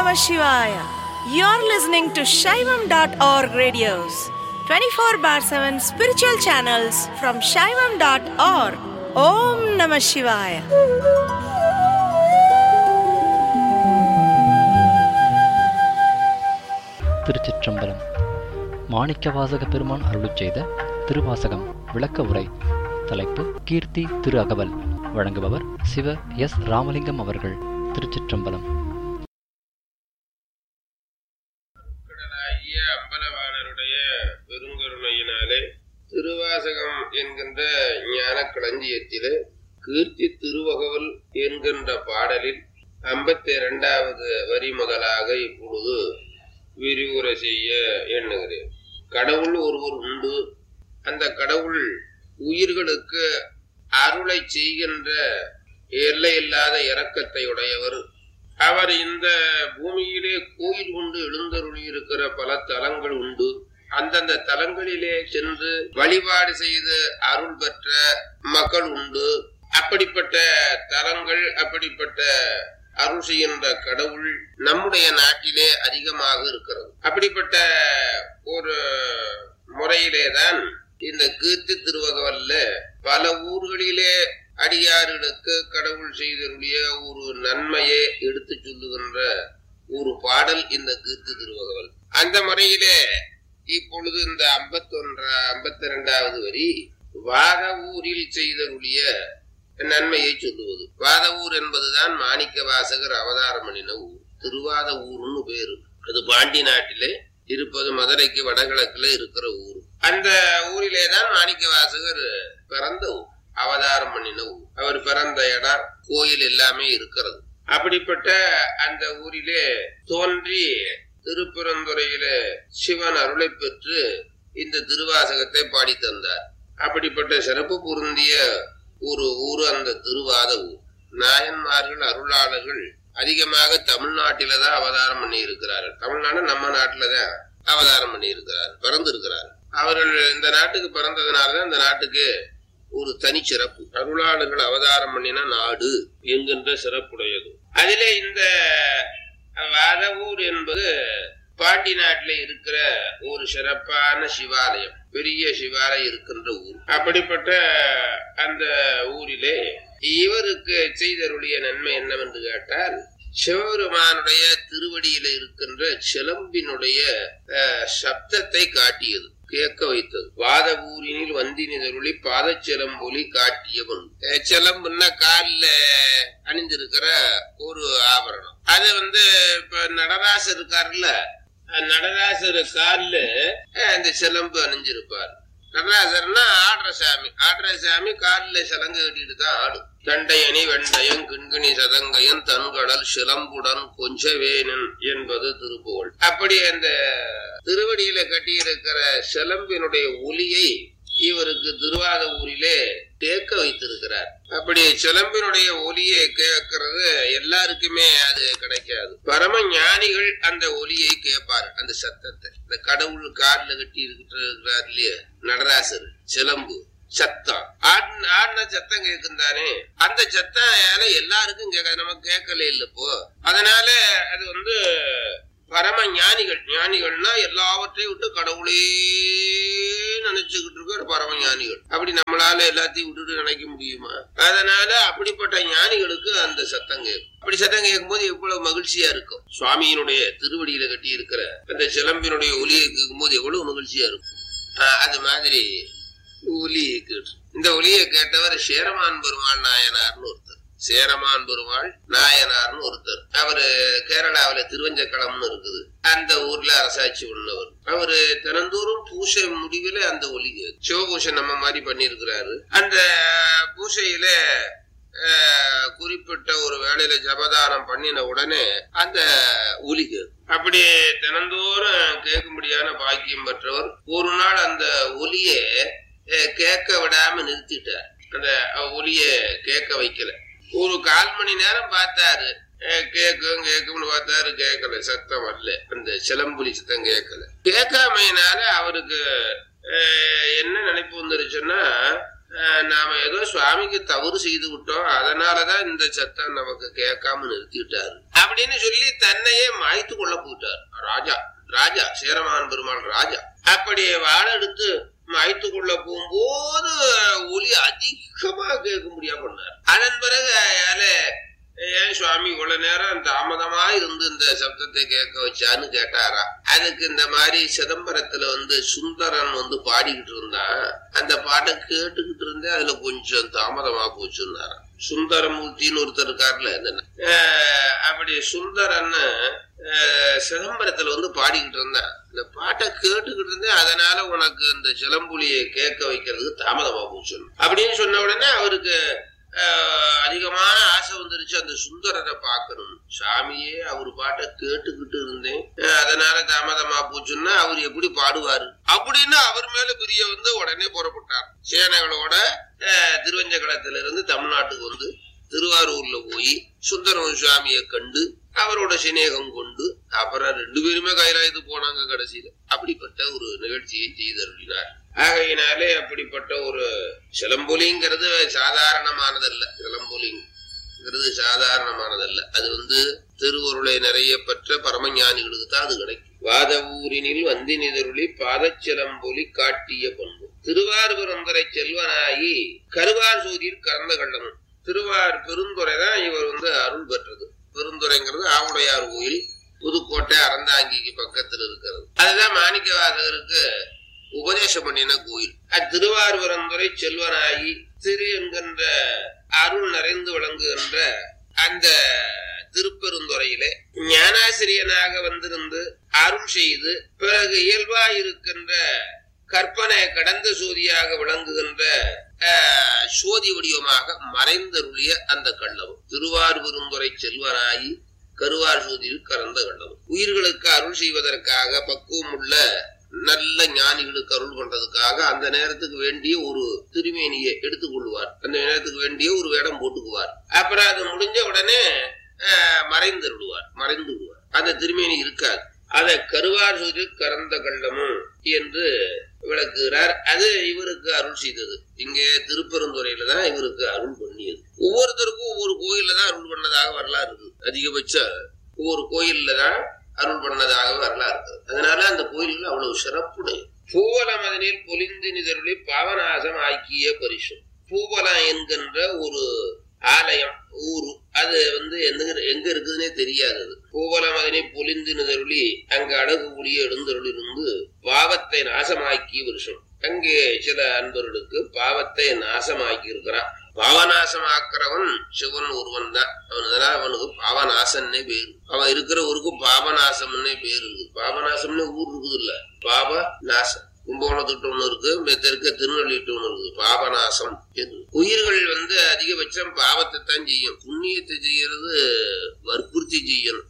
Namah Shivaya. You're listening to Shaivam.org radios, 24 bar 7 spiritual channels from Shaivam.org. Om Namah Shivaya. திருச்சிற்றம்பலம். மாணிக்கவாசக பெருமான் அருளிச் செய்த திருவாசகம் விளக்க உரை. தலைப்பு கீர்த்தி திரு அகவல். வழங்குபவர் சிவ எஸ் ராமலிங்கம் அவர்கள். திருச்சிற்றம்பலம். அம்பலவாணருடைய பெருங்கருணையினாலே திருவாசகம் என்கின்ற ஞான களஞ்சியத்திலே கீர்த்தி திருவகவல் என்கின்ற பாடலில் 52வது வரி முதலாக இப்பொழுது விரிவுரை செய்ய எண்ணுகிறேன். கடவுள் ஒருவர் உண்டு. அந்த கடவுள் உயிர்களுக்கு அருளை செய்கின்ற எல்லையில்லாத இரக்கத்தை உடையவர். அவர் இந்த பூமியிலே கோயில் கொண்டு எழுந்தருளி இருக்கிற பல தலங்கள் உண்டு. அந்தந்த தலங்களிலே சென்று வழிபாடு செய்து அருள் பெற்ற மக்கள் உண்டு. அப்படிப்பட்ட தலங்கள், அப்படிப்பட்ட அருள் செய்கின்ற கடவுள் நம்முடைய நாட்டிலே அதிகமாக இருக்கிறது. அப்படிப்பட்ட ஒரு முறையிலேதான் இந்த கீர்த்தி திருவகவல்ல பல ஊர்களிலே அடியார்களுக்கு கடவுள் செய்தருடைய ஒரு நன்மையை எடுத்து சொல்லுகின்ற ஒரு பாடல் இந்த கீர்த்தி திருவகவல். அந்த முறையிலே இப்பொழுது இந்த 52வது வரி வாத ஊரில் செய்தருடைய நன்மையை சொல்லுவது. வாதவூர் என்பதுதான் மாணிக்க வாசகர் அவதாரம் பண்ணின ஊர். திருவாத ஊர்னு பேரு. அது பாண்டி நாட்டிலே இருப்பது, மதுரைக்கு வடகிழக்குல இருக்கிற ஊர். அந்த ஊரிலேதான் மாணிக்க வாசகர் பிறந்த ஊர், அவதாரம் பண்ணின ஊர். அவர் பிறந்த இடம், கோயில் எல்லாமே இருக்கிறது. அப்படிப்பட்ட அந்த ஊரிலே தோன்றி திருப்பெருந்துறையில சிவன் அருளை பெற்று இந்த திருவாசகத்தை பாடி தந்தார். அப்படிப்பட்ட சிறப்பு பொருந்திய ஒரு ஊர் அந்த திருவாத ஊர். நாயன்மார்கள், அருளாளர்கள் அதிகமாக தமிழ்நாட்டில தான் அவதாரம் பண்ணி இருக்கிறார்கள். தமிழ்நாடு நம்ம நாட்டுலதான் அவதாரம் பண்ணி இருக்கிறார், பிறந்து இருக்கிறார். அவர்கள் இந்த நாட்டுக்கு பிறந்ததுனாலதான் இந்த நாட்டுக்கு ஒரு தனி சிறப்பு. அருளாளர்கள் அவதாரம் பண்ணின நாடு என்கின்ற சிறப்புடையது. அதிலே இந்த வாதவூர் என்பது பாண்டி நாட்டில இருக்கிற ஒரு சிறப்பான சிவாலயம், பெரிய சிவாலயம் இருக்கின்ற ஊர். அப்படிப்பட்ட அந்த ஊரிலே இவருக்கு செய்தருடைய நன்மை என்னவென்று கேட்டால், சிவபெருமானுடைய திருவடியில இருக்கின்ற சிலம்பினுடைய சப்தத்தை காட்டியது, கேட்க வைத்தது. வாதவூரினில் வந்தினிதருளி பாதச்சிலம்பொலி காட்டியவன். சிலம்புன்னா காலில் அணிந்திருக்கிற ஒரு ஆபரணம். அது இப்ப நடராசர் இருக்காருல்ல, நடராசர் காலில் அந்த சிலம்பு அணிஞ்சிருப்பார். நடராசர்னா ஆடுற சாமி. ஆடுற சாமி காலில் சிலங்கு கட்டிட்டு தான் ஆடும். தண்டையணி வெண்டயம் கிண்கிணி சதங்கையன் தன்கடல் சிலம்புடன் கொஞ்சவேனன் என்பது திருப்புகழ். அப்படி அந்த திருவடியில கட்டியிருக்கிற சிலம்பினுடைய ஒலியை இவருக்கு திருவாத ஊரிலே கேட்க வைத்திருக்கிறார். அப்படி சிலம்பினுடைய ஒலியை கேட்கறது எல்லாருக்குமே அது கிடைக்காது. பரம ஞானிகள் அந்த ஒலியை கேட்பார், அந்த சத்தத்தை. இந்த கடவுள் காலில் கட்டி இருக்கிறார் இல்லையா நடராசர், சிலம்பு சத்தம் ஆடின சத்தம் கேட்கும் தானே. அந்த சத்தம் எல்லாருக்கும் கேட்காது, நமக்கு கேட்கல இல்லப்போ. அதனால அது பரம ஞானிகள். ஞானிகள்னா எல்லாவற்றையும் விட்டு கடவுளே நினைச்சுக்கிட்டு இருக்க பரம ஞானிகள். அப்படி நம்மளால எல்லாத்தையும் விட்டுட்டு நினைக்க முடியுமா? அதனால அப்படிப்பட்ட ஞானிகளுக்கு அந்த சத்தம் கேட்கும். அப்படி சத்தம் கேட்கும் போது எவ்வளவு மகிழ்ச்சியா இருக்கும். சுவாமியினுடைய திருவடியில கட்டி இருக்கிற அந்த சிலம்பினுடைய ஒலியை கேட்கும் போது எவ்வளவு மகிழ்ச்சியா இருக்கும். அது மாதிரி ஒலியை கேட்டு, இந்த ஒலியை கேட்டவர் சேரமான் பெருமாள் நாயனார்னு ஒருத்தர். சேரமான் பெருமாள் நாயனார்னு ஒருத்தர். அவரு கேரளாவில திருவஞ்சக்களம்னு இருக்குது, அந்த ஊர்ல அரசாட்சி பண்ணவர். அவரு தினந்தோறும் பூசை முடிவுல அந்த ஒலி சிவபூஷை நம்ம மாதிரி பண்ணிருக்கிறாரு. அந்த பூசையில குறிப்பிட்ட ஒரு வேளையில ஜபதானம் பண்ணின உடனே அந்த ஒலி அப்படி தினந்தோறும் கேட்கும்படியான பாக்கியம் பெற்றவர். ஒரு நாள் அந்த ஒலியை கேட்க விடாம நிறுத்திட்டார். அந்த ஒலிய கேட்க வைக்கல. ஒரு 1/4 மணி நேரம் பார்த்தாரு, கேக்கும்னு பார்த்தாரு, கேட்கல, சத்தம் வரல. அந்த சிலம்புலி சத்தம் கேட்கல. கேட்காமையினால அவருக்கு என்ன நினைப்பு வந்துருச்சுன்னா, நாம ஏதோ சுவாமிக்கு தவறு செய்து விட்டோம், அதனாலதான் இந்த சத்தம் நமக்கு கேட்காம நிறுத்திட்டாரு அப்படின்னு சொல்லி தன்னையே மாய்த்து கொள்ள போயிட்டார் ராஜா சேரமான் பெருமாள் ராஜா. அப்படி வாழை எடுத்து மாய்த்து கொள்ள போகும்போது ஒலி அதிகமா கேட்க முடியாம பண்ணார். அதன் பிறகு ஏன் சுவாமி இவ்வளவு நேரம் தாமதமா இருந்து இந்த சப்தத்தை கேட்க வச்சான்னு கேட்டாரா. அதுக்கு இந்த மாதிரி சிதம்பரத்துல சுந்தரன் பாடிக்கிட்டு இருந்தான், அந்த பாட்டை கேட்டுக்கிட்டு இருந்தேன், அதுல கொஞ்சம் தாமதமா போச்சுன்னாரா. சுந்தரமூர்த்தின்னு ஒருத்தர் இருக்காருல, அப்படி சுந்தரன் சிதம்பரத்துல பாடிக்கிட்டு இருந்தான், இந்த பாட்டை கேட்டுக்கிட்டு இருந்தேன், அதனால உனக்கு இந்த சிலம்புலியை கேட்க வைக்கிறதுக்கு தாமதமா போச்சு அப்படின்னு சொன்ன உடனே அவருக்கு அதிகமான ஆசை வந்துருச்சு, அந்த சுந்தரரை பார்க்கணும். சாமியே அவர் பாட்டை கேட்டுக்கிட்டு இருந்தேன், அதனால தாமதமா போச்சுன்னா அவர் எப்படி பாடுவாரு அப்படின்னு அவர் மேல பிரிய உடனே புறப்பட்டார். சேனைகளோட திருவஞ்சகளத்திலிருந்து தமிழ்நாட்டுக்கு திருவாரூர்ல போய் சுந்தரம் சுவாமியை கண்டு அவரோட சிநேகம் கொண்டு அப்புறம் 2 பேருமே கைலாயத்துக்கு போனாங்க கடைசியில. அப்படிப்பட்ட ஒரு நிகழ்ச்சியை செய்தருளினார். ஆகையினாலே அப்படிப்பட்ட ஒரு சிலம்பொலிங்கிறது சாதாரணமானதல்ல. சிலம்பொலிங்கிறது சாதாரணமானதல்ல. அது திருவருளை நிறைய பெற்ற பரமஞானிகளுக்கு தான் அது கிடைக்கும். வாத ஊரினில் வந்தினிதருளி பாதச்சிலம்பொலி காட்டிய பண்பு திருவாரூரை செல்வனாயி கருவார் சூதியில் கறந்த கண்டமும். திருவார் பெருந்துறைதான் இவர் அருள் பெற்றது. பெருந்துறைங்கிறது ஆவுடையார் கோயில், புதுக்கோட்டை அறந்தாங்கிக்கு பக்கத்தில் இருக்கிறது. அதுதான் மாணிக்க வாசகருக்கு உபதேசம் பண்ணின கோயில். திருவாரூரை செல்வனாயி திரு என்கின்ற அருள் நிறைந்து விளங்குகின்ற அந்த திருப்பெருந்துறையிலே ஞானாசிரியனாக வந்திருந்து அருள் செய்து பிறகு இயல்பாயிருக்கின்ற கற்பனை கடந்த சோதியாக விளங்குகின்ற சோதி வடிவமாக மறைந்தருளிய அந்த கள்ளவும் திருவாரூரை செல்வனாயி கருவார் சோதியில் கறந்த கள்ளவும். உயிர்களுக்கு அருள் செய்வதற்காக பக்குவம் உள்ள நல்ல ஞானிகளுக்கு அருள் பண்றதுக்காக அந்த நேரத்துக்கு வேண்டிய ஒரு திருமேனியை எடுத்துக்கொள்வார், அந்த நேரத்துக்கு வேண்டிய ஒரு வேடம் போட்டுக்குவார். அப்புறம் அது முடிஞ்ச உடனே மறைந்து விடுவார். அந்த திருமேனி இருக்காது. அதை கருவார் சோதி கறந்த கள்ளமும் என்று விளக்குகிறார். அது இவருக்கு அருள் செய்தது. இங்கே திருப்பெருந்துறையில தான் இவருக்கு அருள் பண்ணியது. ஒவ்வொருத்தருக்கும் ஒவ்வொரு கோயில்ல தான் அருள் பண்ணதாக வரலாறு இருக்கு. அதிகபட்சம் ஒவ்வொரு கோயில்ல தான் அருள் பண்ணதாக வரலாறு இருக்குது. அதனால அந்த கோயில்கள் அவ்வளவு சிறப்புடைய. பூவலம் அதனில் பொலிந்து நிதருளி பாவநாசம் ஆக்கிய பரிசும். பூவலம் என்கின்ற ஒரு ஆலயம் ஊரு, அது எங்க இருக்குதுன்னே தெரியாது. பூவலம் அதனை பொலிந்து நிதருளி அங்கு அழகு கூடிய எழுந்தருளிருந்து பாவத்தை நாசமாக்கிய வருஷம். அங்கே சில அன்பர்களுக்கு பாவத்தை நாசமாக்கி இருக்கிறான். பாவநாசமாக்குறவன் சிவன் ஒருவன் தான். அவனுக்கு பாவநாசன்னே பேரு. அவன் இருக்கிற ஊருக்கு பாபநாசம்னே பேரு இருக்கு. பாபநாசம்னே ஊர் இருக்குது இல்ல, பாபநாசம். கும்பகோணத்துட்டு ஒண்ணு இருக்கு, தெற்க திருநெல்வேலிட்டு ஒண்ணு இருக்குது. பாபநாசம் என்று உயிர்கள் அதிகபட்சம் பாவத்தை தான் செய்யும். புண்ணியத்தை செய்யறது வற்புறுத்தி செய்யணும்.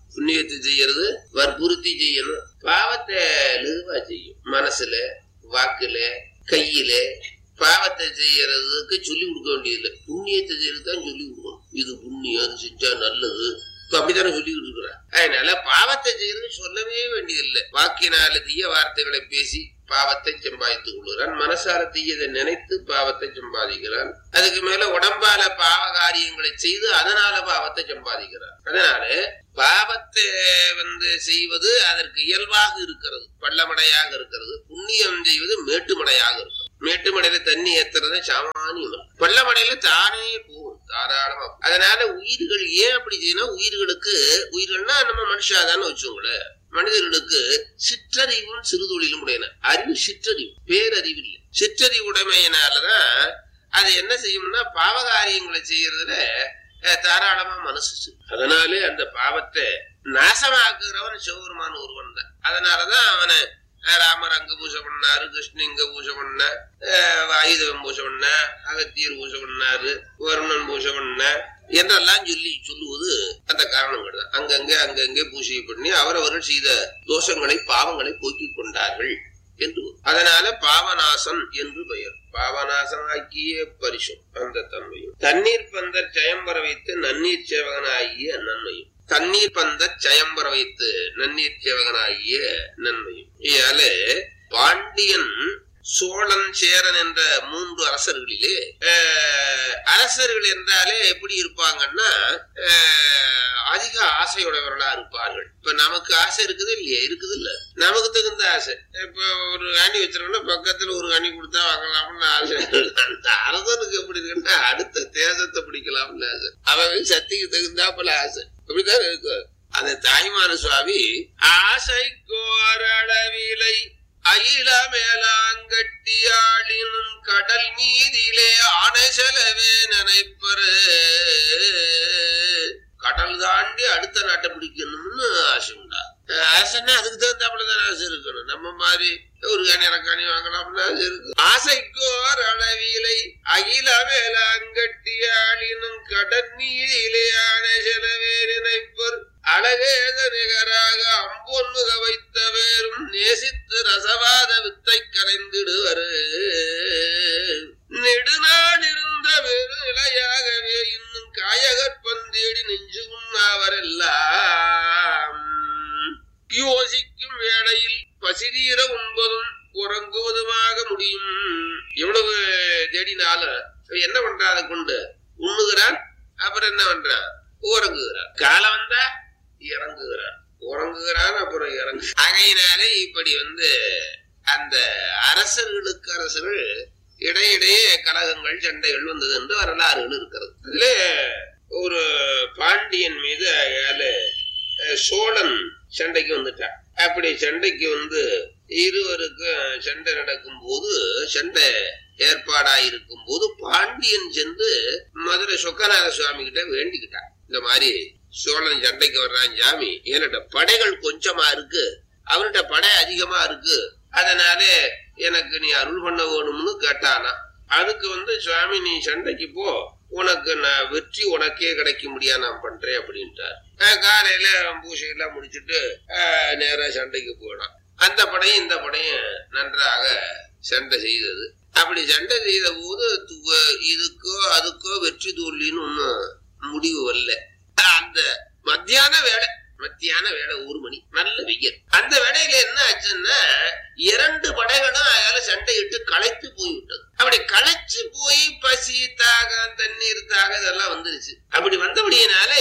பாவத்தை லகுவா செய்யும். மனசுல, வாக்குல, கையில பாவத்தை செய்யறதுக்கு சொல்லி கொடுக்க வேண்டியதில்லை. புண்ணியத்தை செய்யறதுதான் சொல்லி கொடுக்கணும். இது புண்ணியம், அது செஞ்சா நல்லது, அப்படித்தானே சொல்லிக்கிட்டு இருக்கிறார். அதனால பாவத்தை செய்யறது சொல்லவே வேண்டியதில்லை. வாக்கினால தீய வார்த்தைகளை பேசி பாவத்தை சம்பாதித்துக் கொள்கிறான். மனசார தீயதை நினைத்து பாவத்தை சம்பாதிக்கிறான். அதுக்கு மேல உடம்பால பாவ காரியங்களை செய்து அதனால பாவத்தை சம்பாதிக்கிறான். அதனால பாவத்தை செய்வது அதற்கு இயல்பாக இருக்கிறது, பள்ளமடையாக இருக்கிறது. புண்ணியம் செய்வது மேட்டுமடையாக இருக்கிறது. மேட்டுமடையில தண்ணி ஏத்துறது சாமானியம், பள்ளமடையில தானே போகும் தாராளமா. அதனால உயிர்கள் ஏன் அப்படி செய்யணும்? உயிர்கள்னா நம்ம மனுஷாதான்னு வச்சுங்களேன். மனிதர்களுக்கு சிற்றறிவும் சிறுதொழிலும் உடையன. அறிவு சிற்றறிவு, பேரறிவு இல்லை. சிற்றறிவு உடைமையினாலதான் அது என்ன செய்யும்னா பாவகாரியங்களை செய்யறதுல தாராளமா மனசு. அதனாலே அந்த பாவத்தை நாசமாக்குறவன் சிவபெருமான் ஒருவன் தான். அதனாலதான் அவனை ராமர் அங்க பூஜை பண்ணாரு, கிருஷ்ணன் இங்க பூஜை பண்ண, ஆயுதம் பூஜை பண்ண, அகத்தியர் பூஜை பண்ணாரு, வருணன் பூஜை பண்ண என்றெல்லாம் சொல்லுவது அந்த காரணங்கள் தான். அங்கங்கே பூஜை பண்ணி அவரவர்கள் செய்த தோஷங்களை பாவங்களை போக்கிக் கொண்டார்கள் என்று. அதனால பாவநாசம் என்று பெயர். பாவநாசம் ஆக்கிய பரிசும் அந்த தன்மையும். தண்ணீர் பந்தர் ஜயம்பர வைத்து நன்னீர் சேவகனாகிய நன்மையும். தண்ணீர் பந்த ஜயம்பர வைத்து நன்னீர் சேவகனாகிய நன்மையும். இதால பாண்டியன் சோழன் சேரன் என்ற 3 அரசர்களிலே அரசர்கள் என்றாலே எப்படி இருப்பாங்கன்னா அதிக ஆசையுடையவர்களா இருப்பார்கள். இப்ப நமக்கு ஆசை இருக்குது இல்லையா? இருக்குது இல்ல, நமக்கு தகுந்த ஆசை. இப்ப ஒரு அணி வச்சிருக்கோம்னா பக்கத்துல ஒரு அணி கொடுத்தா வாங்கலாம்னு ஆசை. அந்த அரசனுக்கு எப்படி இருக்குன்னா அடுத்த தேசத்தை பிடிக்கலாம்னு ஆசை. அவன் சக்திக்கு தகுந்தாப்புல ஆசை. அப்படிதான் இருக்கு. அந்த தாய்மான சுவாமி ஆசைக்கோரளவிலை அயில மேலாங்கட்டியாளினும் கடல் மீதிலே ஆணை செலவே நினைப்பரு. கடல் தாண்டி அடுத்த நாட்டை பிடிக்கணும்னு ஆசை உண்டா? ஆசைன்னா அதுக்கு தகுந்தாப்புலதான் ஆசை இருக்கணும். நம்ம மாதிரி ஒரு கணி இறக்காணி வாங்கலாம்னு ஆசை இருக்கு. ஆசைக்கோர் அளவிலை அகில மேலாங்கட்டியாளினும் கடல் மீதிலே ஆணை செலவே நினைப்பர். அழகேத நிகராக அம்பொன்முக வைத்த வேறும் நேசித்து ரசவாத வித்தை கரைந்திடுவர். நெடுநாள் இருந்த வேறு நிலையாகவே இன்னும் காயகற்பந்தேடி நெஞ்சு உண்ணாவரெல்லாம் யோசிக்கும் வேளையில் பசிதீர உண்பதும் உறங்குவதுமாக முடியும். எவ்வளவு தேடினாலும் என்ன பண்றாத கொண்டு உண்ணுகிறான், அப்புறம் என்ன பண்றான், உறங்குகிறான். காலம் வந்தா இறங்குகிறான், உறங்குகிறான், அப்புறம் இறங்கு. ஆகையினாலே இப்படி அந்த அரசர்களுக்கு அரசர்கள் இடையிடையே கலகங்கள் சண்டைகள் வந்தது என்று வரலாறுகள் இருக்கிறது. அதுல ஒரு பாண்டியன் மீது சோழன் சண்டைக்கு வந்துட்டான். அப்படி சண்டைக்கு இருவருக்கும் சண்டை நடக்கும் போது, சண்டை ஏற்பாடாயிருக்கும் போது பாண்டியன் சென்று மதுரை சொக்கநாத சுவாமி கிட்ட வேண்டிக்கிட்டான். இந்த மாதிரி சோழன் சண்டைக்கு வர்றான் சாமி, என்கிட்ட படைகள் கொஞ்சமா இருக்கு, அவர்கிட்ட படை அதிகமா இருக்கு, அதனால எனக்கு நீ அருள் பண்ண வேணும்னு கேட்டானா. அதுக்கு சுவாமி நீ சண்டைக்கு போ, உனக்கு நான் வெற்றி உனக்கே கிடைக்க முடியா நான் பண்றேன் அப்படின்ட்டார். காலையில பூசையெல்லாம் முடிச்சுட்டு நேரா சண்டைக்கு போனான். அந்த படையும் இந்த படையும் நன்றாக சண்டை செய்தது. அப்படி சண்டை செய்த போது இதுக்கோ அதுக்கோ வெற்றி தோல்வின்னு ஒன்னும் முடிவு வரல. அந்த மத்தியான வேலை 1 மணி நல்ல வெயில். அந்த வேலையில என்ன ஆச்சுன்னா 2 படைகளும் அதால சண்டையிட்டு களைத்து போய்விட்டது. அப்படி களைச்சு போய் பசி தாகம் தண்ணீர் தாகம் இதெல்லாம் வந்துருச்சு. அப்படி வந்தபடியினால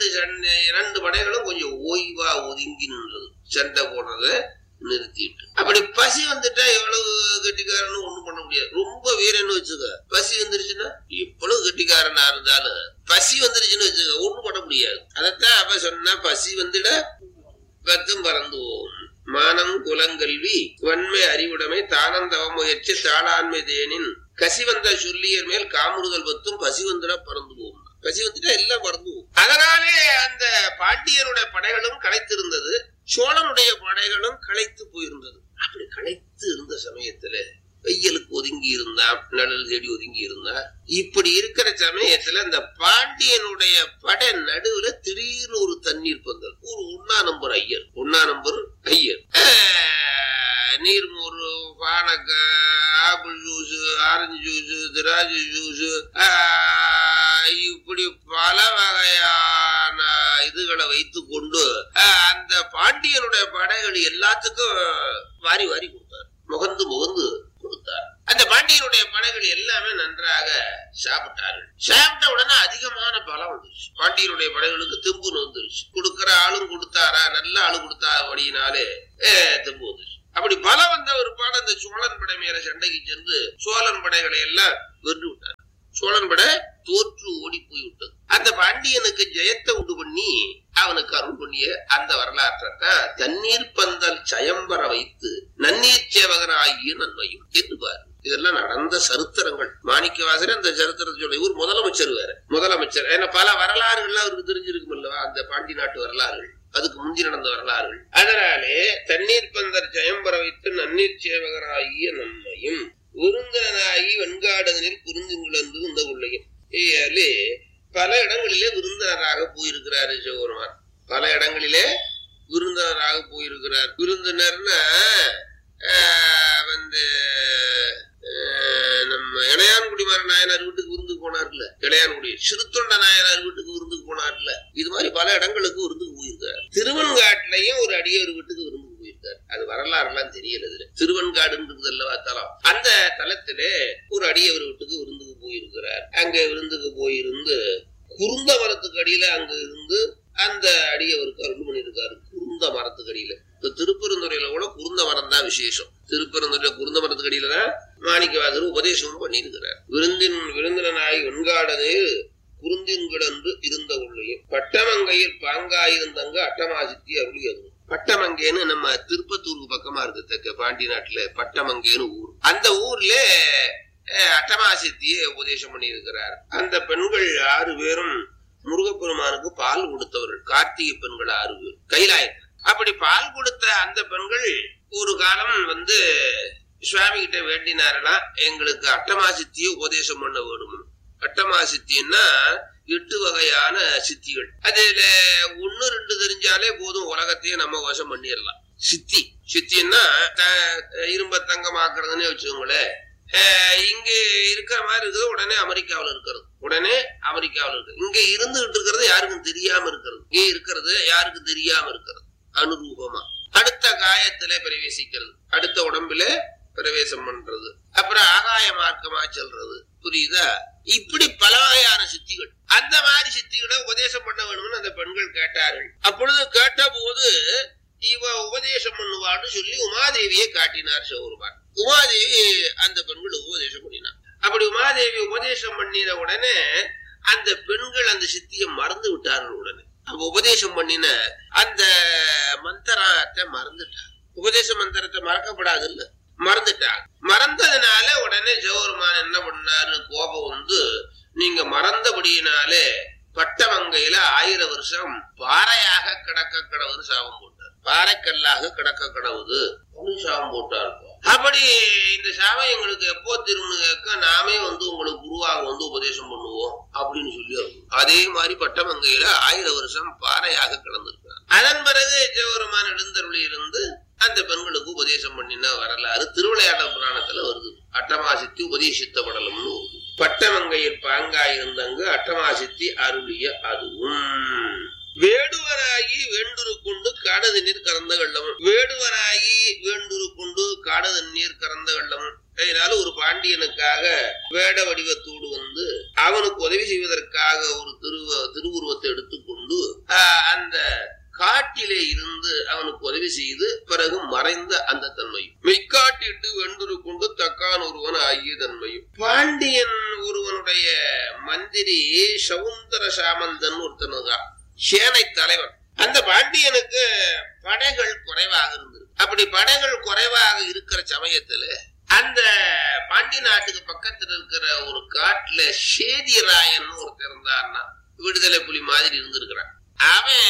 2 படைகளும் கொஞ்சம் ஓய்வா ஒதுங்கி நின்றது, சண்டை போடுறத நிறுத்திட்டு. அப்படி பசி வந்துட்டா எவ்வளவு கெட்டிக்காரன்னு ஒண்ணும் பண்ண முடியாது. ரொம்ப வீரன்னு வச்சுக்க, பசி வந்துருச்சுன்னா எவ்வளவு கெட்டிக்காரனா இருந்தாலும் பசி வந்துருச்சுன்னு வச்சுக்க ஒண்ணும் பண்ண முடியாது. அதத்தான் அப்ப சொன்னா, பசி வந்துட பத்தும் பறந்து போகும். மானம் குலங்கல்வி வன்மை அறிவுடைமை தானந்தவ முயற்சி தாளாண்மை தேனின் கசி வந்த சொல்லியர் மேல் காமுறுதல் பத்தும் பசி வந்துட பறந்து போகும். பசி வந்துட்டா எல்லாம் பறந்து போகும். அதனாலே அந்த பாண்டியனுடைய படைகளும் களைத்திருந்தது, சோழனுடைய படைகளும் களைத்து போயிருந்தது. அப்படி களைத்து இருந்த சமயத்துல வெயிலுக்கு ஒதுங்கி இருந்தான், நிழல் தேடி ஒதுங்கி இருந்தான். இப்படி இருக்கிற சமயத்துல அந்த பாண்டியனுடைய படை நடுவுல திடீர்னு ஒரு தண்ணீர் பந்தல், ஒரு 1ஆம் நம்பர் ஐயர் நீர்மோர், பானக்காய், ஆப்பிள் ஜூஸ், ஆரஞ்சு ஜூஸ், திராட்சை ஜூஸ், இப்படி பல வகையான இதுகளை வைத்து கொண்டு அந்த பாண்டியனுடைய படைகள் எல்லாத்துக்கும் வாரி வாரி கொடுத்தார், முகந்து கொடுத்தார். அந்த பாண்டியனுடைய படைகள் எல்லாமே நன்றாக சாப்பிட்டார்கள். சாப்பிட்ட உடனே அதிகமான பலம் வந்துருச்சு. பாண்டியனுடைய படைகளுக்கு தெம்பு வந்துருச்சு. கொடுக்கிற ஆளும் கொடுத்தாரா, நல்ல ஆளு கொடுத்தாபடியினாலே தெம்பு வந்துருச்சு. அப்படி பலம் வந்த ஒரு பாடம் அந்த சோழன் படை மேல சண்டைக்கு சென்று சோழன் படைகளை எல்லாம் வென்று விட்டார். சோழன் படை தோற்று ஓடி போய்விட்டது. அந்த பாண்டியனுக்கு ஜெயத்தை உண்டு பண்ணி அவனுக்கு அருள் பண்ணிய அந்த வரலாற்றைத்தான் தண்ணீர் பந்தல் சயம்பர வைத்து நன்னீர் சேவகராகிய நன்மையும் என்று பாரு. இதெல்லாம் நடந்த சரித்திரங்கள். மாணிக்கவாசகர் அந்த சரித்திரத்தை சொல்ல, இவர் முதலமைச்சர் வேற, முதலமைச்சர். ஏன்னா பல வரலாறுகள்லாம் அவருக்கு தெரிஞ்சிருக்கும் அல்லவா, அந்த பாண்டி நாட்டு வரலாறுகள், அதுக்கு முந்தி நடந்த வரலாறுகள். அதனாலே தண்ணீர் பந்தர் ஜெயம்பர வைத்து நன்னீர் சேவகராகிய நன்மையும் விருந்தனாகி வெண்காடனில் குறுந்துங்கிழந்து இந்த கொள்ளையும். பல இடங்களிலே விருந்தினராக போயிருக்கிறாரு சிவபெருமான். பல இடங்களிலே விருந்தினராக போயிருக்கிறார். விருந்தினர்னா நம்ம இளையான்குடிமார நாயனார் வீட்டுக்கு விருந்துக்கு போனார்ல, இளையான்குடி சிறுத்தொண்ட நாயனார் வீட்டுக்கு விருந்துக்கு போனார்ல, இது மாதிரி பல இடங்களுக்கு விருந்துக்கு போயிருக்காரு. திருவெண்காட்டிலையும் ஒரு அடியவர் வீட்டுக்கு விருந்துக்கு போயிருக்காரு. அது வரலாறு எல்லாம் தெரியல. இதுல திருவெண்காடுன்றது அல்லவா தலம். அந்த தலத்திலே ஒரு அடியவர் வீட்டுக்கு விருந்துக்கு போயிருக்கிறார். அங்க விருந்துக்கு போயிருந்து குருந்த மரத்துக்கு அடியில அங்க இருந்து அந்த அடியவருக்கு அருள் பண்ணியிருக்காரு. குருந்த மரத்துக்கு அடியில இப்ப திருப்பெருந்துறையில கூட குருந்த மரம் தான் விசேஷம். திருப்பெருந்துறையில குருந்த மரத்துக்கு அடியில தான் மாணிக்கவாசகர் உபதேசமும் பண்ணியிருக்கிறார். விருந்தினாய் வெண்காடனே குருந்தின்கிடன்று இருந்த உள்ளையும் பட்டமங்கையில் பாங்காயிருந்தங்க அட்டமாசித்தி அருளியது. பட்டமங்கைன்னு நம்ம திருப்பத்தூருக்கு பக்கமா இருக்கு, தெற்க பாண்டி நாட்டுல பட்டமங்கைன்னு ஊர். அந்த ஊர்ல அட்டமாசித்தியை உபதேசம் பண்ணி இருக்கிறார். அந்த பெண்கள் 6 பேரும் முருகப்பெருமானுக்கு பால் கொடுத்தவர்கள். கார்த்திகை பெண்கள் 6 பேர் கைலாயத்தில். அப்படி பால் கொடுத்த அந்த பெண்கள் ஒரு காலம் சுவாமி கிட்ட வேண்டினாரெல்லாம், எங்களுக்கு அட்டமாசித்தியை உபதேசம் பண்ண வேணும். அட்டமாசித்தின்னா 8 வகையான சித்திகள். அதுல 1 2 தெரிஞ்சாலே போதும், உலகத்தையே நம்ம வசம் பண்ணிடலாம். சித்தின்னா இரும்ப தங்கமாக்குறதுன்னு வச்சுக்கோங்களேன். இங்க இருக்கிற மாதிரி இருக்குது, உடனே அமெரிக்காவில் இருக்கிறது. இங்க இருந்துகிட்டு இருக்கிறது யாருக்கும் தெரியாம இருக்கிறது. இங்கே இருக்கிறது யாருக்கும் தெரியாம இருக்கிறது. அனுரூபமா அடுத்த காயத்திலே பிரவேசிக்கிறது, அடுத்த உடம்புல பிரவேசம் பண்றது, அப்புறம் ஆகாய மார்க்கமா செல்றது. புரியுதா? இப்படி பல வகையான சித்திகள். அந்த மாதிரி சித்திகளை உபதேசம் பண்ண வேணும்னு அந்த பெண்கள் கேட்டார்கள். அப்பொழுது கேட்ட போது இவ உபதேசம் பண்ணுவான்னு சொல்லி உமாதேவியை காட்டினார் சிவபெருமான். உமாதேவி அந்த பெண்கள் உபதேசம் பண்ணினார். அப்படி உமாதேவி உபதேசம் பண்ணின உடனே அந்த பெண்கள் அந்த சித்தியை மறந்து விட்டார்கள். உடனே அவங்க உபதேசம் பண்ணின அந்த மந்திரத்தை மறந்துட்டாங்க. உபதேச மந்திரத்தை மறக்கப்படாது இல்ல, மறந்துட்டாங்க. மறந்ததுனால உடனே சிவபெருமான் என்ன பண்ணாரு, கோபம் நீங்க மறந்தபடியினாலே பட்டமங்கையில 1000 வருஷம் பாறையாக கிடக்க கடவுது சாபம் போட்டார். பாறைக்கல்லாக கிடக்க கடவுது சாபம் போட்டார். அப்படி இந்த சாபம் எங்களுக்கு எப்போ திரும்ப கேட்க நாமே உங்களுக்கு குருவாக உபதேசம் பண்ணுவோம் அப்படின்னு சொல்லி அதே மாதிரி பட்டமங்கையில 1000 வருஷம் பாறையாக கிடந்திருக்கிறார். அதன் பிறகு சிவபெருமான் எழுந்தருளி இருந்து அந்த பெண்களுக்கு உபதேசம் பண்ணின வரலாறு திருவிளையாடல் புராணத்துல வருது. அட்டமாசித்தி உபதேசித்த படலம்னு பட்டமங்கையில் பாங்காயிருந்தங்க அட்டமாசித்தி அருளிய அதுவும் வேடுவராகி வேண்டுருக்குண்டு காடது நீர் கறந்த வெள்ளமும். வேடுவராகி வேண்டுருக்குண்டு காடது நீர் கறந்த வெள்ளமும். அதனால ஒரு பாண்டியனுக்காக வேட வடிவத்தோடு அவனுக்கு உதவி செய்வதற்காக ஒரு திருவுருவத்தை எடுத்துக்கொண்டு அந்த காட்டிலே இருந்து அவனுக்கு உதவி செய்து பிறகு மறைந்த அந்த தன்மையும் மெய்காட்டிட்டு வெண்டுரு கொண்டு தக்கான் ஒருவன் ஆகிய தன்மையும். பாண்டியன் ஒருவனுடைய மந்திரி சவுந்தர சாமந்தன் ஒருத்தனுதான் சேனை தலைவன். அந்த பாண்டியனுக்கு படைகள் குறைவாக இருந்தது. அப்படி படைகள் குறைவாக இருக்கிற சமயத்துல அந்த பாண்டி நாட்டுக்கு பக்கத்துல இருக்கிற ஒரு காட்டுல சேதிராயன் ஒருத்தர் இருந்தான்னா, விடுதலை புலி மாதிரி இருந்திருக்கிறான். அவன்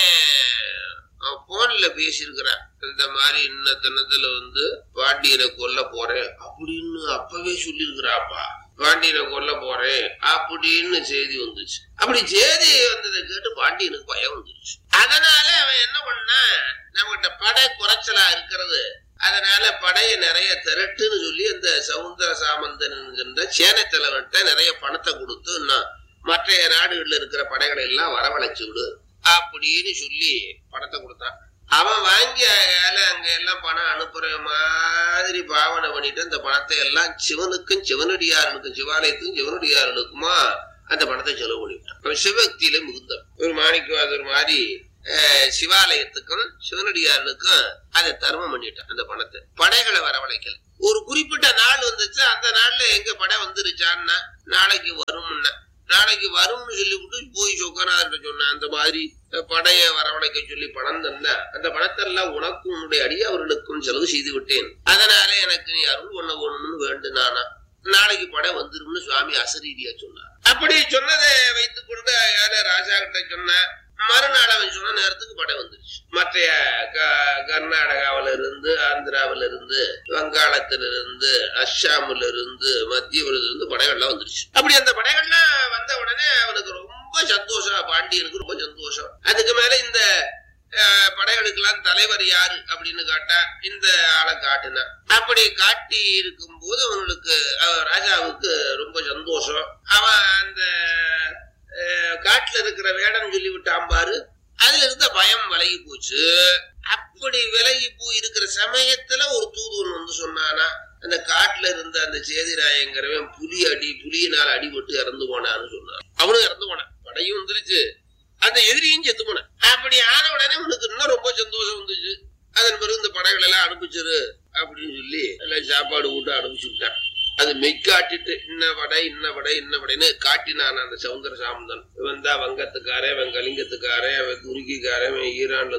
போன்ல பேசியிருக்கிறான், இந்த மாதிரி இன்ன தினத்துல பாண்டியனை கொல்ல போறேன் அப்படின்னு அப்பவே சொல்லியிருக்கிறாப்பா. பாண்டியனை கொல்ல போறேன் அப்படின்னு செய்தி வந்துச்சு. அப்படி செய்தி வந்ததை கேட்டு பாண்டியனுக்கு பயம் வந்துருச்சு. அதனால அவன் என்ன பண்ணா, நம்மகிட்ட படை குறைச்சலா இருக்கிறது, அதனால படையை நிறைய திரட்டுன்னு சொல்லி அந்த சவுந்தர சாமந்தன் என்கின்ற சேனை தலைவன்கிட்ட நிறைய பணத்தை கொடுத்து மற்ற நாடுகள்ல இருக்கிற படைகளை எல்லாம் வரவழைச்சு விடு அப்படின்னு சொல்லி பணத்தை கொடுத்தான். அவன் வாங்கி அங்க எல்லாம் பணம் அனுப்புற மாதிரி பாவனை பண்ணிட்டு அந்த பணத்தை எல்லாம் சிவனுக்கும் சிவனடியாரனுக்கும் சிவாலயத்துக்கும் சிவனடியாரனுக்குமா அந்த பணத்தை செலவு பண்ணிவிட்டான். சிவபக்தியில மிகுந்தான். ஒரு மாணிக்கவாசகர் மாதிரி சிவாலயத்துக்கும் சிவனடியாரனுக்கும் அதை தர்மம் பண்ணிட்டான். அந்த பணத்தை படைகளை வரவழைக்கல. ஒரு குறிப்பிட்ட நாள் வந்துச்சு. அந்த நாள்ல எங்க படை வந்துருச்சான்னா நாளைக்கு வரும்னா, நாளைக்கு வரும்னு சொல்லிவிட்டு போய் சொக்கனார்கிட்ட சொன்ன அந்த மாதிரி படைய வரவழைக்க சொல்லி பணம் தந்தா, அந்த பணத்தெல்லாம் உனக்கும் உன்னுடைய அடியவர்களுக்கும் செலவு செய்து விட்டேன், அதனால எனக்கு நீ அருள் பண்ண வேணும்னு வேண்டுனானா, நாளைக்கு படை வந்துரும்னு சுவாமி அசரீரியா சொன்னார். அப்படி சொன்னதை வைத்துக் கொண்டு ராஜா கிட்ட சொன்ன மறுநாள் அவன் சொன்ன நேரத்துக்கு படை வந்துருச்சு. மற்ற கர்நாடகாவில இருந்து, ஆந்திராவில இருந்து, வங்காளத்திலிருந்து, அஸ்ஸாமுல இருந்து, மத்தியில இருந்து படைகள்லாம் வந்துருச்சு. அப்படி அந்த படைகள்லாம் வந்த உடனே அவனுக்கு ரொம்ப சந்தோஷம், பாண்டியனுக்கு ரொம்ப சந்தோஷம். அதுக்கு மேல இந்த படைகளுக்கு எல்லாம் தலைவர் யாரு அப்படின்னு காட்டா இந்த ஆளை காட்டுனா. அப்படி காட்டி இருக்கும் போது அவனுக்கு ராஜாவுக்கு ரொம்ப சந்தோஷம். அவன் அந்த காட்டுல இருக்கிற வேடம் சொல்லி விட்டான் பாரு, அதுல இருந்த பயம் விலகி போச்சு. அப்படி விலகி போய் இருக்கிற சமயத்துல ஒரு தூதுவன் வந்து சொன்னானா, அந்த காட்டுல இருந்த அந்த சேதிராயங்கிறவன் புலியினால் அடிபட்டு இறந்து போனான்னு சொன்னான். அவனும் இறந்து போனான், படையும் வந்துருச்சு, அந்த எதிரியும் செத்து போனான். அப்படி ஆன உடனே உனக்கு இன்னும் ரொம்ப சந்தோஷம் வந்துச்சு. அதன் பிறகு இந்த படைகள் எல்லாம் அனுப்பிச்சிரு அப்படின்னு சொல்லி எல்லாம் சாப்பாடு விட்டு அனுப்பிச்சு விட்டான். அது மெய்காட்டிட்டு இன்ன வடைன்னு காட்டினான் அந்த சவுந்தர சாமந்தன். இவன் தான் வங்கத்துக்காரன், இவன் கலிங்கத்துக்காரன், அவன் துருக்கிக்காரன், இவன் ஈரான்ல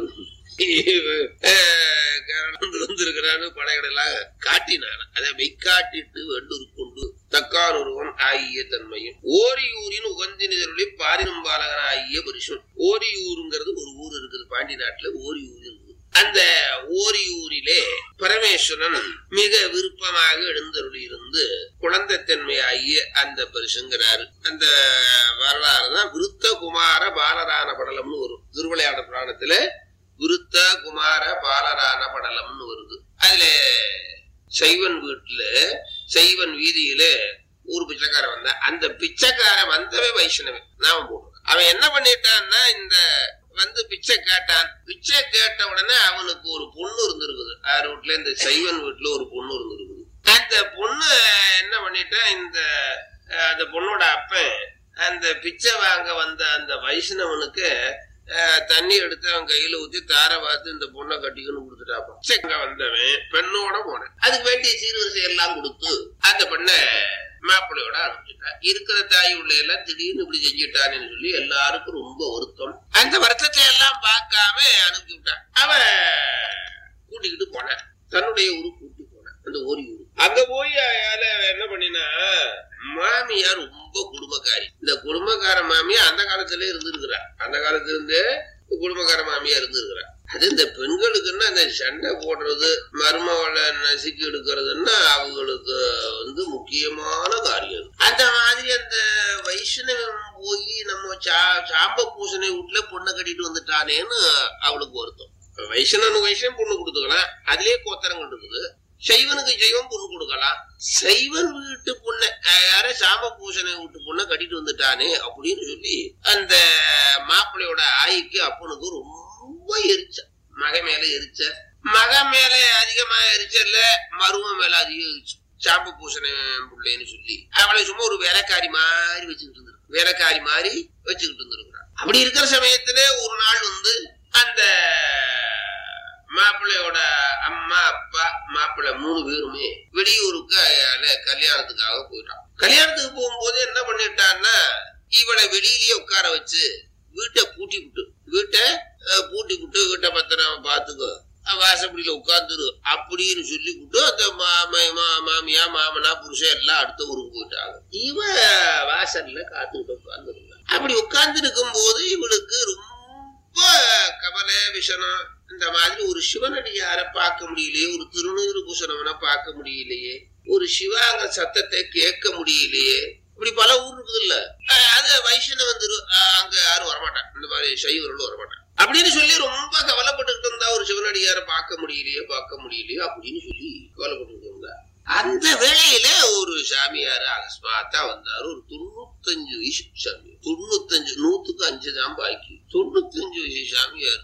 வந்திருக்கிறான்னு படைகளெல்லாம் காட்டினான். அதை மெய்காட்டிட்டு வெண்டூர் கொண்டு தக்கானொருவன் ஆகிய தன்மையும் ஓரியூரின் உகந்தினருடைய பாரினும் பாலகன் ஆகிய பரிசும். ஓரியூருங்கிறது ஒரு ஊர் இருக்குது பாண்டி நாட்டுல. ஓரியூர் இருக்குது. அந்த ஓரியூரிலே பரமேஸ்வரன் மிக விருப்பமாக எழுந்தருளி இருந்து குழந்தைத்தன்மையாகிய அந்த பரிசுங்கிறாரு. அந்த வரலாறு தான் விருத்த குமார பாலரான படலம்னு வரும். திருவிளையாடல் புராணத்துல விருத்த குமார பாலரான படலம்னு வருது. அதுல சைவன் வீட்டுல சைவன் வீதியில ஒரு பிச்சைக்காரன் வந்தா. அந்த பிச்சைக்காரன் வந்தவே வைஷ்ணவன் நாம போடுறான். அவன் என்ன பண்ணிட்டான்னா, இந்த வந்து பிச்சை கேட்டான். பிச்சை கேட்ட உடனே அவனுக்கு ஒரு பொண்ணு இருந்திருக்குது. யார் வீட்டுல? இந்த சைவன் வீட்டுல ஒரு பொண்ணு இருந்திருக்குது. அந்த பொண்ணு என்ன பண்ணிட்டான், அந்த பொண்ணோட அப்பன் அந்த பிச்சை வாங்க வந்த அந்த வைஷ்ணவனுக்கு தண்ணி எடுத்து அவன் கையில ஊத்தி தார பார்த்து இந்த பொண்ணை கட்டிக்கணும் கொடுத்துட்டாப்பா. பிச்சைங்க வந்தவன் பெண்ணோட போனேன். அதுக்கு வேண்டிய சீர்வரிசை எல்லாம் கொடுத்து அந்த பெண்ணை மாப்பிள்ளையோட அனுப்பிச்சுட்டான். இருக்கிற தாய் உள்ள எல்லாம் திடீர்னு இப்படி செஞ்சுட்டான்னு சொல்லி எல்லாருக்கும் ரொம்ப வருத்தம். அந்த வருத்தத்தை எல்லாம் பார்க்காம அனுப்பி விட்டான். அவன் கூட்டிக்கிட்டு போனான், தன்னுடைய ஊருக்கு கூட்டி போனான், அந்த ஓரி ஊரு. அங்க போய் என்ன பண்ணினா, மாமியார் ரொம்ப குடும்பக்காரி. இந்த குடும்பக்கார மாமியா அந்த காலத்துல இருந்திருக்கிறா. அந்த காலத்துல இருந்து குடும்பக்கார மாமியா இருந்திருக்கிறா. அது இந்த பெண்களுக்குன்னா அந்த சண்டை போடுறது, மருமகளை நசுக்கி எடுக்கிறதுன்னா அவங்களுக்கு வந்து முக்கியமான காரியம். அந்த மாதிரி அந்த வைஷ்ணவன் போய் நம்ம சாம்ப பூசணை வீட்டுல பொண்ணை கட்டிட்டு வந்துட்டானேன்னு அவளுக்கு வருத்தம். வைஷ்ணவனுக்கு வைஷ்ணவன் பொண்ணு கொடுத்துக்கலாம், அதுலயே கோத்தரங்கள் இருக்குது. சைவனுக்கு சைவம் பொண்ணு கொடுக்கலாம். சைவன் வீட்டு பொண்ணை யார சாம்ப பூசணை வீட்டு பொண்ணை கட்டிட்டு வந்துட்டானே அப்படின்னு சொல்லி அந்த மாப்பிள்ளையோட ஆய்க்கு அப்பனுக்கு ரொம்ப எரிச்ச. மக மேல எரிச்ச, மக மேல அதிகமா எரிச்சல்ல, மரும மேல அதிகம் எரிச்சு. சாம்ப பூசணை பிள்ளைன்னு சொல்லி அவளை சும்மா ஒரு வேலைக்காரி மாதிரி வச்சுக்கிட்டு இருந்திருக்கு. வேலைக்காரி மாதிரி வச்சுக்கிட்டு இருந்திருக்கிறான். அப்படி இருக்கிற சமயத்துல ஒரு நாள் வந்து அந்த மாப்பிள்ளையோட அம்மா அப்பா மாப்பிள்ளை 3 பேருமே வெளியூருக்கு கல்யாணத்துக்காக போயிட்டான். கல்யாணத்துக்கு போகும்போது என்ன பண்ணிட்டான்னா, இவளை வெளியிலேயே உட்கார வச்சு வீட்டை பூட்டி விட்டு வீட்டை பத்திரம் பாத்துக்கோ, வாசப்படியில உட்கார்ந்துரு அப்படின்னு சொல்லி விட்டு அந்த மாமியா மாமனா புருஷன் எல்லாம் அடுத்த ஊருக்கு போயிட்டாங்க. இவ வாசல்ல காத்துக்கிட்டு உட்கார்ந்து. அப்படி உட்கார்ந்து இருக்கும் போது இவளுக்கு ரொம்ப கவலை விஷனம். இந்த மாதிரி ஒரு சிவனடியார பார்க்க முடியலையே, ஒரு திருநூறு பூசணவனை பார்க்க முடியலையே, ஒரு சிவாங்க சத்தத்தை கேட்க முடியலையே. இப்படி பல ஊர் இருக்குது இல்ல. அது வைஷ்ணவன் அங்க யாரும் வரமாட்டான், இந்த மாதிரி சைவர்களும் வரமாட்டான் அப்படின்னு சொல்லி ரொம்ப கவலைப்பட்டுக்கிட்டு இருந்தா. ஒரு சிவனடியார பார்க்க முடியலையே அப்படின்னு சொல்லி கவலைப்பட்டு இருந்தா. அந்த வேளையில ஒரு சாமியாரு அகஸ்மாத்தா வந்தாரு. ஒரு 95 வயசு சாமியார். 95, 100க்கு 5 தான் பாக்கி. 95 வயசு சாமியார்.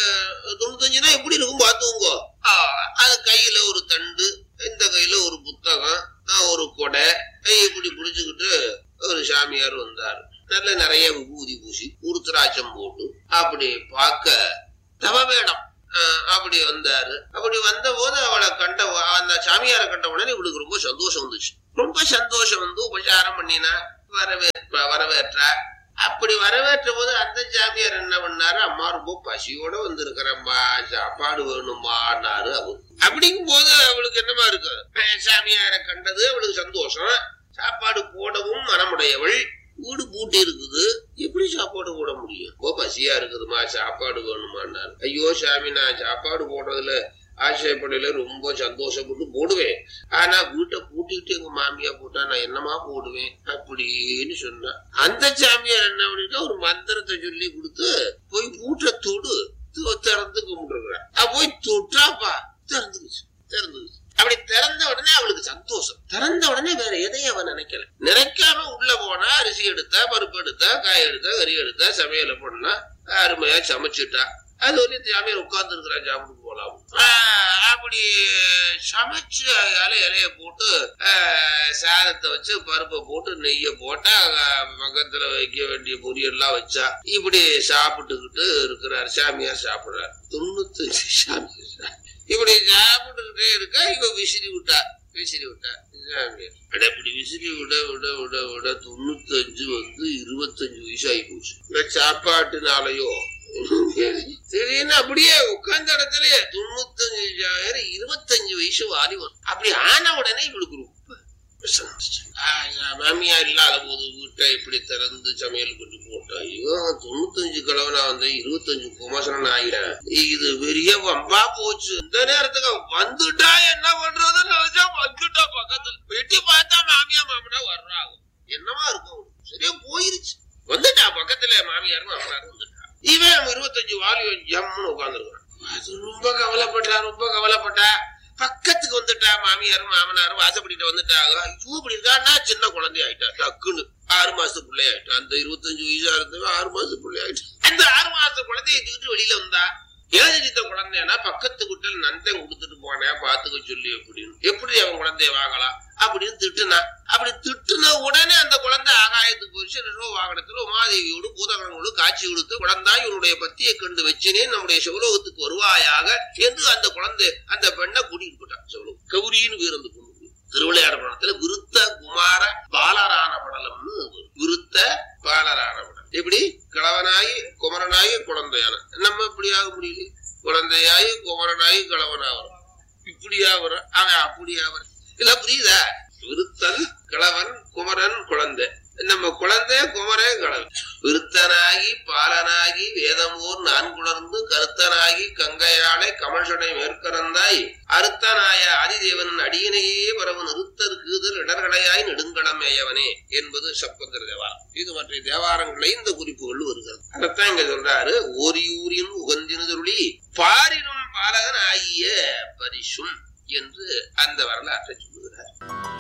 95 எப்படி இருக்கும் பாத்துங்க. அது கையில ஒரு தண்டு, இந்த கையில ஒரு புத்தகம், ஒரு கொடை இப்படி புடிச்சுக்கிட்டு ஒரு சாமியார் வந்தாரு. நல்ல நிறைய விபூதி பூசி உருத்திராட்சம் போட்டு அப்படி பார்க்க தவவேடம் அப்படி வந்தாரு. அப்படி வந்த போது அவளை கண்ட, அந்த சாமியாரை கண்ட உடனே இவளுக்கு ரொம்ப சந்தோஷம் வந்துச்சு. ரொம்ப சந்தோஷம் வந்து உபச்சாரம் பண்ணினா, வரவேற்றா. அப்படி வரவேற்ற போது அந்த சாமியார் என்ன பண்ணாரு, அம்மா ரொம்ப பசியோட வந்திருக்கிறம்மா, சாப்பாடு வேணுமான்னாரு அவரு. அப்படிங்கும் போது அவளுக்கு என்னமா இருக்கு, சாமியாரை கண்டது அவளுக்கு சந்தோஷம். சாப்பாடு போடவும் மனமுடையவள். வீடு பூட்டி இருக்குது, எப்படி சாப்பாடு போட முடியும்? ரொம்ப பசியா இருக்குதுமா, சாப்பாடு வேணுமான்னாரு. ஐயோ சாமி, நான் சாப்பாடு போடுறதுல ஆசைப்படையில ரொம்ப சந்தோஷப்பட்டு போடுவேன். ஆனா வீட்டை பூட்டிட்டு எங்க மாமியா போட்டா நான் என்னமா போடுவேன் அப்படின்னு சொன்னா, அந்த சாமியார் என்ன பண்ணிட்டா ஒரு மந்திரத்தை சொல்லி கொடுத்து போய் பூட்டை தொடு, திறந்து கும்பிட்டுருக்குறேன். போய் தொட்டாப்பா திறந்துக்குச்சு. அப்படி திறந்த உடனே அவளுக்கு சந்தோஷம். திறந்த உடனே வேற எதையும் அவன் நினைக்காம உள்ள போனா அரிசி எடுத்தா, பருப்பு எடுத்தா, காய் எடுத்தா, கறி எடுத்தா, சமையல பண்ணா, அருமையா சமைச்சுட்டா. அது வந்து சாமியார் உட்கார்ந்து இருக்கிறா, சாப்பிட்டு போலாம். அப்படி சமைச்சு இலைய போட்டு சாதத்தை வச்சு பருப்பை போட்டு நெய்ய போட்டா பக்கத்துல வைக்க வேண்டிய பொரியல்லாம் வச்சா இப்படி சாப்பிட்டுக்கிட்டு இருக்கிறார். சாமியார் சாப்பிடுறாரு. 95 சாமியார் இப்படி சாப்பிட்டுக்கிட்டே இருக்கா. இவ விசிறி விட்டா இப்படி விசிறி விட 95 வந்து 25 வயசு ஆகி போச்சு. சாப்பாட்டுனாலயோ திடீர்னு அப்படியே உட்கார்ந்த இடத்துலயே 95 25 வயசு வாரி வரும். அப்படி ஆன உடனே இவளுக்கு ரொம்ப மாமியா இல்லாத போது வீட்டை இப்படி திறந்து சமையல் பண்ணி போட்டா, இவன் 95 கிழவனா வந்து 25 குமாசனன் ஆகிறேன். இது பெரிய வம்பா போச்சு. இந்த நேரத்துக்கு வந்துட்டா என்ன பண்றதுன்னு நினைச்சா வந்துட்டா. பக்கத்துல வெட்டி பார்த்தா மாமியா மாமனா வர்றாங்க. என்னவா இருக்கும்? சரியா போயிருச்சு. வந்துட்டா பக்கத்துல மாமியாரும் மாமனாரும் வந்துட்டா. இவன் 25 வாலியும் ஜம்முன்னு உட்கார்ந்துருக்கான். அது ரொம்ப கவலைப்பட்டா. பக்கத்துக்கு வந்துட்டா. மாமியாரும் மாமனாரும் வாசப்படிட்டு வந்துட்டாங்க. ஐயோ இப்படி இருக்கான்னா சின்ன குழந்தை ஆயிட்டா. டக்குன்னு 6 மாசத்து பிள்ளை ஆயிட்டா. அந்த 25 வயசா இருந்தவன் 6 மாசத்து பிள்ளை ஆயிட்டா. அந்த 6 மாசத்து குழந்தைய தூக்கிட்டு வெளியில வந்தா. ஏழரித்த குழந்தைன்னா பக்கத்து குட்டில் நந்தன் கொடுத்துட்டு போனேன் பாத்துக்க சொல்லி எப்படி அவன் குழந்தைய வாங்கலாம் அப்படின்னு திட்டுனா. அப்படி திட்டுன உடனே அந்த குழந்தை ஆகாயத்துக்கு போயிடுச்சு. வாகனத்துல உமாதேவியோடு பூதகணங்களோடு காட்சி கொடுத்து, குழந்தாய் உன்னுடைய பத்தியை கண்டு வச்சினே நம்முடைய சிவலோகத்துக்கு வருவாயாக என்று அந்த குழந்தை அந்த பெண்ணை கூட்டிட்டு போட்டான். சிவலோகம் கௌரின்னு வீர் அந்த பொண்ணு. திருவிளையாட படத்துல விருத்த குமார பாலரான படலம்னு விருத்த பாலரான படம். எப்படி கிழவனாயி குமரனாயி குழந்தையான நம்ம இப்படி ஆக முடியல. குழந்தையாயி குமரனாயி கிழவனாவரும். இப்படியா வரும் அவன் அப்படியா வரும். இல்ல புரியுதா? விருத்தன் கிழவன் குமரன் குழந்தை. நம்ம குழந்தை குமரன் கிழவன். விருத்தனாகி பாலனாகி வேதமோர் நான்குணர்ந்து கருத்தனாகி கங்கையாளை கமல்சடை மேற்கரந்தாய் அருத்தனாய ஆதிதேவன் அடியினையே பரவன் நிறுத்தற்குதல் இடர்களையாய் நெடுங்கடமேயவனே என்பது சப்பந்தர தேவாரம். இது மற்ற தேவாரங்களை இந்த குறிப்புகள் வருகிறது. அதைத்தான் இங்க சொல்றாரு. ஓரியூரின் உகந்தினுதருளி பாரினும் பாலகன் ஆகிய பரிசும் என்று அந்த வரலாற்றை சொல்லுகிறார்.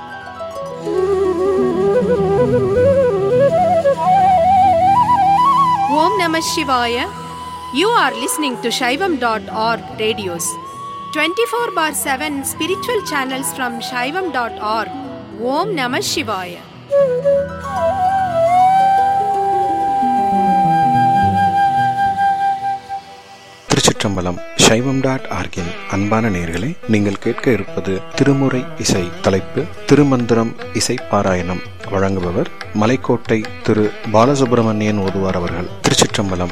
Om Namah Shivaya. You are listening to Shaivam.org radios. 24/7 spiritual channels from Shaivam.org. Om Namah Shivaya. திருச்சிற்றம்பலம். சைவம்.org-இன் அன்பான நேயர்களே, நீங்கள் கேட்க இருப்பது திருமுறை இசை. தலைப்பு திருமந்திரம் இசை பாராயணம். வழங்குபவர் மலைக்கோட்டை திரு பாலசுப்பிரமணியன் ஓதுவார் அவர்கள். திருச்சிற்றம்பலம்.